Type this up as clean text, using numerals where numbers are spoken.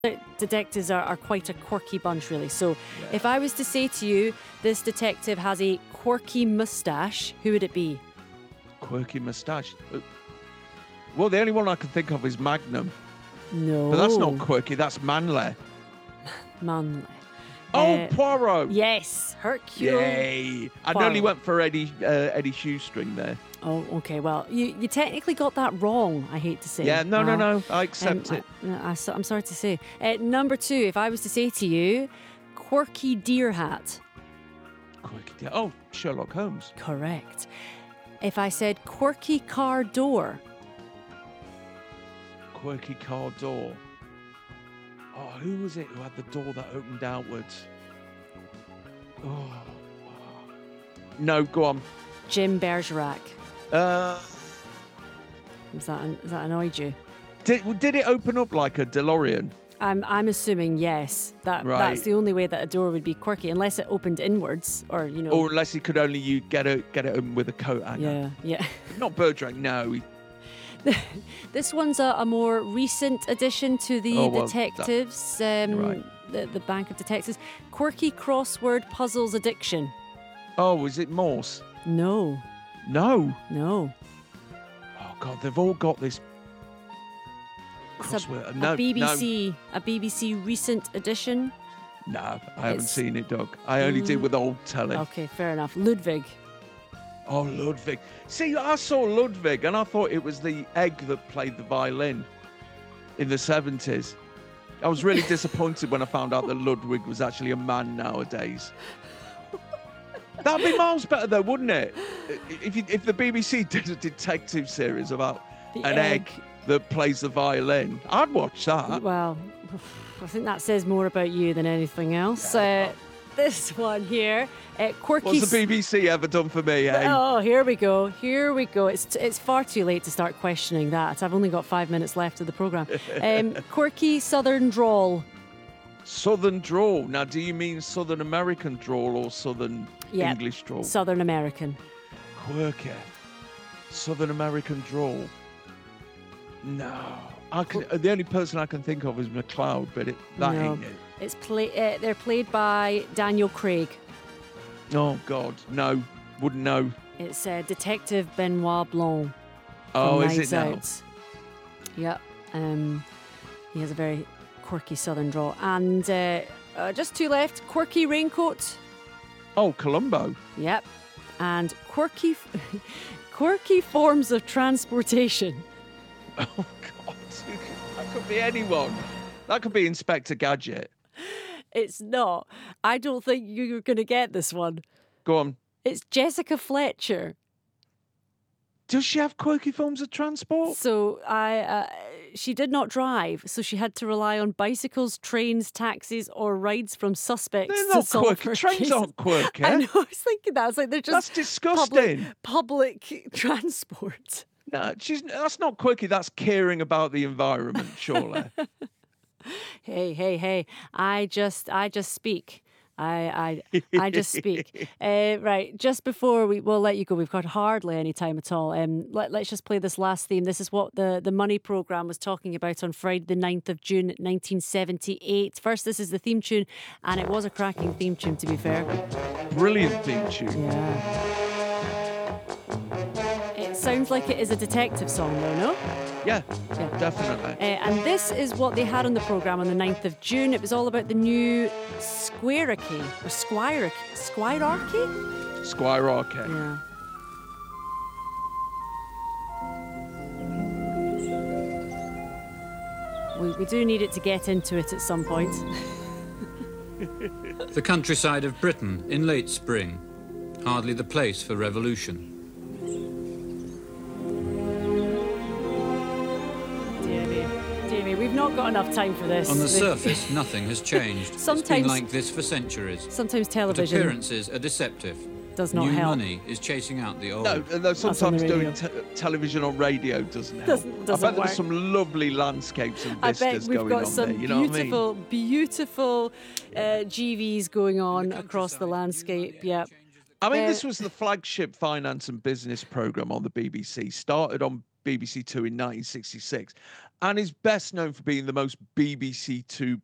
Detectives are quite a quirky bunch, really. So if I was to say to you, this detective has a quirky moustache, who would it be? Quirky moustache. Well, the only one I can think of is Magnum. No. But that's not quirky, that's Manley. Manley. Oh, Poirot. Yes, Hercule. Yay. I nearly went for Eddie Shoestring there. Oh, okay. Well, you technically got that wrong, I hate to say. Yeah, no. I accept it. I'm sorry to say. Number 2, if I was to say to you, quirky deer hat. Quirky deer. Oh, Sherlock Holmes. Correct. If I said quirky car door. Quirky car door. Oh, who was it who had the door that opened outwards? Oh. No, go on. Jim Bergerac. Has that annoyed you? Did it open up like a DeLorean? I'm assuming yes. That's the only way that a door would be quirky, unless it opened inwards, or or unless he could only get it open with a coat hanger. Yeah. Not Bergerac. No. This one's a more recent addition to the detectives. The Bank of Detectives. Quirky crossword puzzles addiction. Oh, is it Morse? No. No. No. Oh God, they've all got this. It's a BBC recent edition. No, I haven't seen it, Doug. I only did with old telly. Okay, fair enough. Ludwig. Oh, Ludwig. See, I saw Ludwig and I thought it was the egg that played the violin in the 70s. I was really disappointed when I found out that Ludwig was actually a man nowadays. That'd be miles better though, wouldn't it? If the BBC did a detective series about an egg that plays the violin, I'd watch that. Well, I think that says more about you than anything else. This one here, quirky. What's the BBC ever done for me, eh? Oh, here we go. It's far too late to start questioning that. I've only got 5 minutes left of the programme. Quirky Southern drawl. Southern drawl. Now, do you mean Southern American drawl or Southern English drawl? Southern American. Quirky. Southern American drawl. No. The only person I can think of is McLeod, but ain't it. It's they're played by Daniel Craig. Oh, God. No. Wouldn't know. It's Detective Benoit Blanc. Oh, is it now? Yep. He has a very quirky southern drawl. And just 2 left. Quirky raincoat. Oh, Columbo. Yep. And quirky forms of transportation. Oh, God. That could be anyone. That could be Inspector Gadget. It's not. I don't think you're going to get this one. Go on. It's Jessica Fletcher. Does she have quirky forms of transport? So she did not drive, so she had to rely on bicycles, trains, taxis, or rides from suspects. They're not quirky. Trains aren't quirky. I know. I was thinking that. I was like, they're just that's disgusting. Public transport. No, that's not quirky. That's caring about the environment, surely. Hey! I just speak. I just speak. Right, just before we'll let you go, we've got hardly any time at all. Let's just play this last theme. This is what the Money programme was talking about on Friday the 9th of June 1978. First, this is the theme tune, and it was a cracking theme tune, to be fair. Brilliant theme tune. Yeah. It sounds like it is a detective song, though, no? Yeah, definitely. And this is what they had on the programme on the 9th of June. It was all about the new Squirearchy. Or Squirearchy? Squirearchy. Yeah. We do need it to get into it at some point. The countryside of Britain in late spring. Hardly the place for revolution. We've not got enough time for this. On the surface, nothing has changed. It's been like this for centuries. Sometimes television. But appearances are deceptive. Does not New help. money is chasing out the old. No, sometimes doing television or radio doesn't help. I bet there's some lovely landscapes and vistas going on there. You know what I mean? Beautiful GVs going on across the landscape. Yeah. I mean, this was the flagship finance and business programme on the BBC. Started on BBC Two in 1966. and is best known for being the most BBC Two